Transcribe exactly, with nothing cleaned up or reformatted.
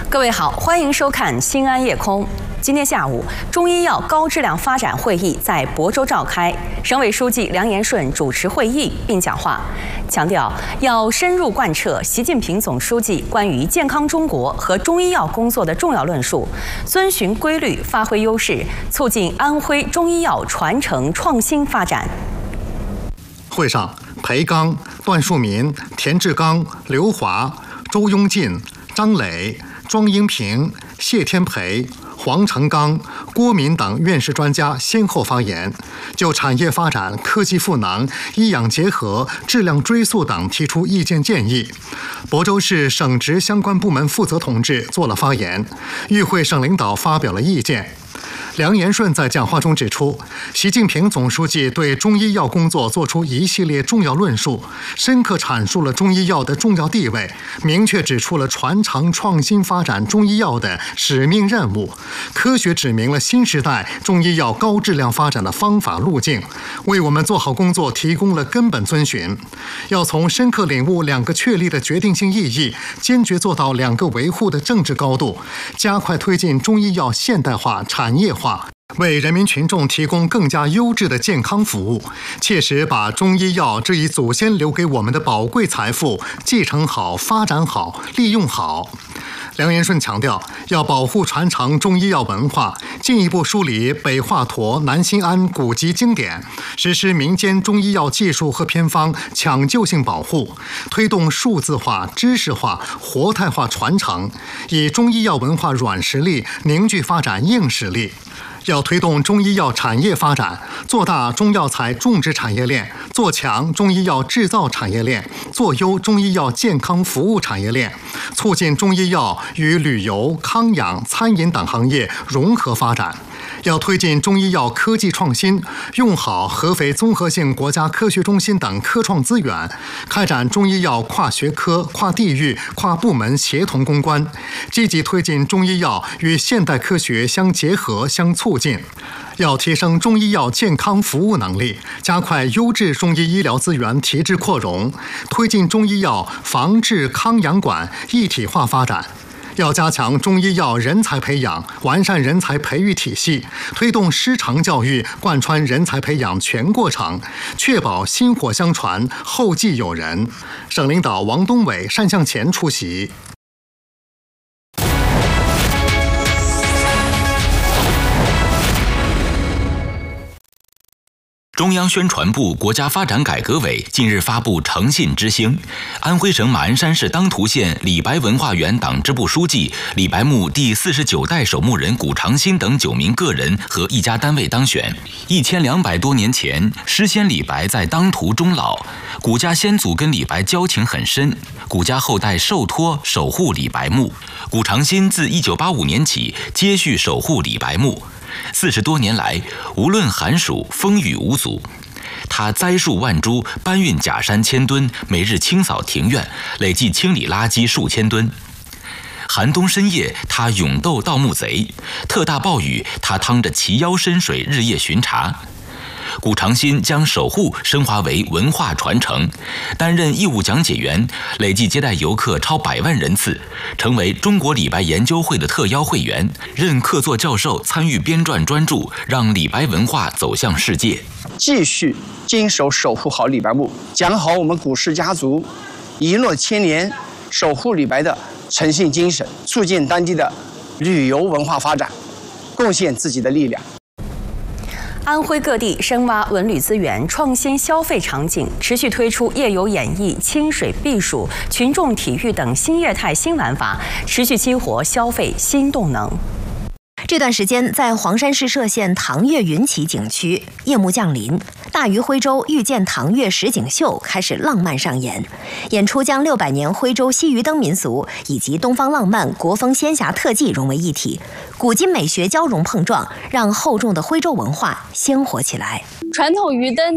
各位好，欢迎收看《新安夜空》。今天下午，中医药高质量发展会议在亳州召开，省委书记梁延顺主持会议并讲话，强调要深入贯彻习近平总书记关于健康中国和中医药工作的重要论述，遵循规律，发挥优势，促进安徽中医药传承创新发展。 会上，裴刚、段树民、田志刚、刘华、周庸进、张磊、庄英平、谢天培、黄成刚、郭敏等院士专家先后发言，就产业发展、科技赋能、医养结合、质量追溯等提出意见建议。亳州市省直相关部门负责同志做了发言，与会省领导发表了意见。梁延顺在讲话中指出，习近平总书记对中医药工作作出一系列重要论述，深刻阐述了中医药的重要地位，明确指出了传承创新发展中医药的使命任务，科学指明了新时代中医药高质量发展的方法路径，为我们做好工作提供了根本遵循。要从深刻领悟两个确立的决定性意义，坚决做到两个维护的政治高度，加快推进中医药现代化、产业化，为人民群众提供更加优质的健康服务，切实把中医药这一祖先留给我们的宝贵财富继承好、发展好、利用好。梁延顺强调，要保护传承中医药文化，进一步梳理北华佗、南新安古籍经典，实施民间中医药技术和偏方抢救性保护，推动数字化、知识化、活态化传承，以中医药文化软实力凝聚发展硬实力。要推动中医药产业发展，做大中药材种植产业链，做强中医药制造产业链，做优中医药健康服务产业链，促进中医药与旅游、康养、餐饮等行业融合发展。要推进中医药科技创新，用好合肥综合性国家科学中心等科创资源，开展中医药跨学科、跨地域、跨部门协同攻关，积极推进中医药与现代科学相结合、相促进。要提升中医药健康服务能力，加快优质中医医疗资源提质扩容，推进中医药防治康养管一体化发展。要加强中医药人才培养，完善人才培育体系，推动师承教育贯穿人才培养全过程，确保薪火相传、后继有人。省领导王东伟、单向前出席。 中央宣传部国家发展改革委近日发布诚信之星，安徽省马鞍山市当涂县李白文化园党支部书记、李白墓第四十九代守墓人谷长新等九名个人和一家单位当选。一千两百多年前，诗仙李白在当涂终老，谷家先祖跟李白交情很深，谷家后代受托守护李白墓，谷长新自一九八五年起接续守护李白墓。四十多年来，无论寒暑，风雨无阻。他栽树万株，搬运假山千吨，每日清扫庭院，累计清理垃圾数千吨。寒冬深夜，他勇斗盗墓贼；特大暴雨，他趟着齐腰深水日夜巡查。谷长新将守护升华为文化传承，担任义务讲解员，累计接待游客超百万人次，成为中国李白研究会的特邀会员，任客座教授，参与编撰专著，让李白文化走向世界。 继续坚守守护好李白墓，讲好我们谷氏家族一诺千年守护李白的诚信精神，促进当地的旅游文化发展，贡献自己的力量。 安徽各地深挖文旅资源，创新消费场景，持续推出夜游演艺、清水避暑、群众体育等新业态新玩法，持续激活消费新动能。 这段时间，在黄山市歙县唐月云起景区，夜幕降临，大鱼徽州遇见唐月实景秀开始浪漫上演。演出将六百年徽州西鱼灯民俗以及东方浪漫国风仙侠特技融为一体，古今美学交融碰撞，让厚重的徽州文化鲜活起来。 传统鱼灯